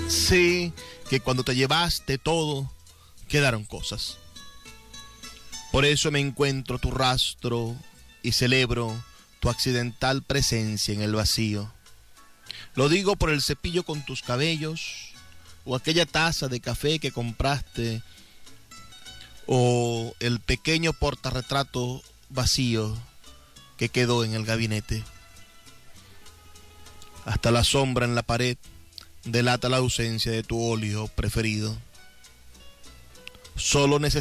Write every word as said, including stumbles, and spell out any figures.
Sé que cuando te llevaste todo, quedaron cosas. Por eso me encuentro tu rastro y celebro tu accidental presencia en el vacío. Lo digo por el cepillo con tus cabellos, o aquella taza de café que compraste, o el pequeño portarretrato vacío que quedó en el gabinete. Hasta la sombra en la pared delata la ausencia de tu óleo preferido. Solo necesito